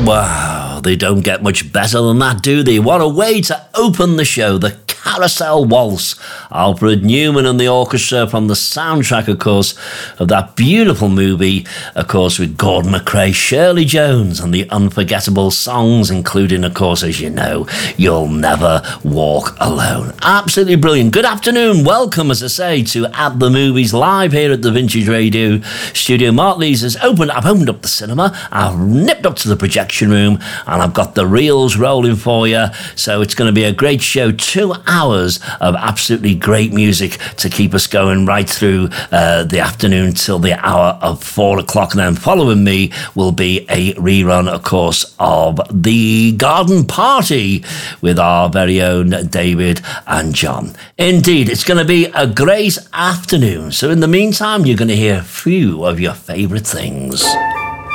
Wow, they don't get much better than that, do they? What a way to open the show. The Carousel Waltz. Alfred Newman and the orchestra from the soundtrack, of course, of that beautiful movie, of course, with Gordon MacRae, Shirley Jones, and the unforgettable songs, including, of course, as you know, You'll Never Walk Alone. Absolutely brilliant. Good afternoon. Welcome, as I say, to At the Movies live here at the Vintage Radio studio. Mark Lees has opened up the cinema. I've nipped up to the projection room and I've got the reels rolling for you. So it's going to be a great show. 2 hours of absolutely great music to keep us going right through the afternoon till the hour of 4 o'clock. And then following me will be a rerun, of course, of The Garden Party with our very own David and John. Indeed, it's going to be a great afternoon. So in the meantime, you're going to hear a few of your favourite things.